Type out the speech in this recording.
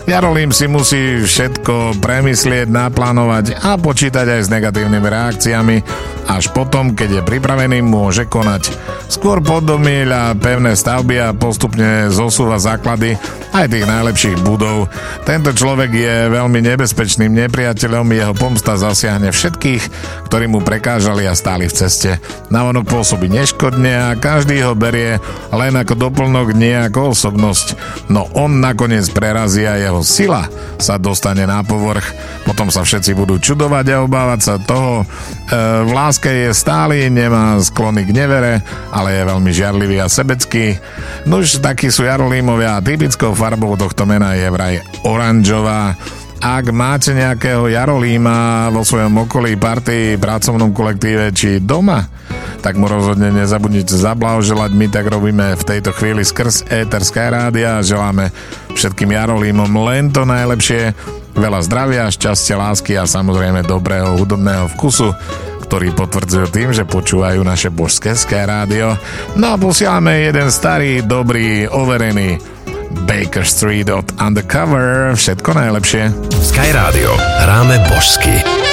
Jarolím si musí všetko premyslieť, naplánovať a počítať aj s negatívnymi reakciami. Až potom, keď je pripravený, môže konať. Skôr podomieľa pevné stavby a postupne zosúva základy aj tých najlepších budov. Tento človek je veľmi nebezpečným nepriateľom, jeho pomsta zasiahne všetkých, ktorí mu prekážali a stáli v ceste. Navonok pôsobí neškodne a každý ho berie len ako doplnok, nie ako osobnosť. No on nakoniec prerazí a jeho sila sa dostane na povrch. Potom sa všetci budú čudovať a obávať sa toho. V láske je stály, nemá sklony k nevere, ale je veľmi žiarlivý a sebecký. Nuž, takí sú Jarolímovia a typickou farbou tohto mena je vraj oranžová. Ak máte nejakého Jarolíma vo svojom okolí, partii, pracovnom kolektíve či doma, tak mu rozhodne nezabudnite zablahoželať. My tak robíme v tejto chvíli skrz éter Sky Rádia a želáme všetkým Jarolímom len to najlepšie, veľa zdravia, šťastia, lásky a samozrejme dobrého hudobného vkusu, ktorý potvrdzujú tým, že počúvajú naše božské Sky Rádio. No a posielame jeden starý, dobrý, overený Baker Street od Undercover. Všetko najlepšie. Sky Rádio hráme božsky.